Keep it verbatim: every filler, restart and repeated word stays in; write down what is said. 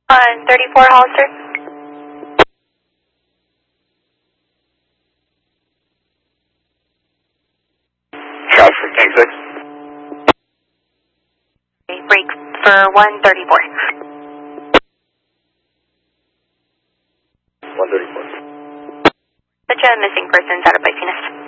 one thirty-four Hollister. Charge for Tank six. Okay, break for one thirty-four. one thirty-four. Such a missing person out of Piscinus.